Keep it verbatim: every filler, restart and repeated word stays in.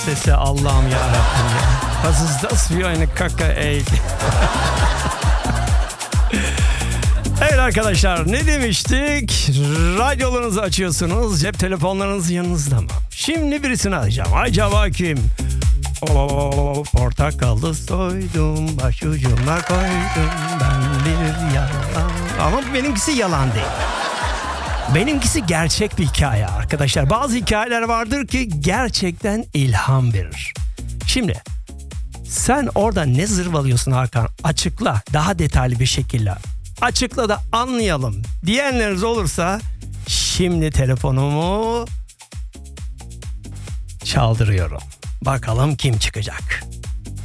Sesi Allah'ım yarabbim ya. Was ist das für eine Kacke ey? Evet arkadaşlar, ne demiştik? Radyolarınızı açıyorsunuz, cep telefonlarınız yanınızda mı? Şimdi birisini arayacağım. Acaba kim? Oo, portakalı soydum, başucuma koydum ben bir yalan. Ama benimkisi yalan değil. Benimkisi gerçek bir hikaye arkadaşlar. Bazı hikayeler vardır ki gerçekten ilham verir. Şimdi sen orada ne zırvalıyorsun Hakan? Açıkla, daha detaylı bir şekilde. Açıkla da anlayalım diyenleriniz olursa şimdi telefonumu çaldırıyorum. Bakalım kim çıkacak?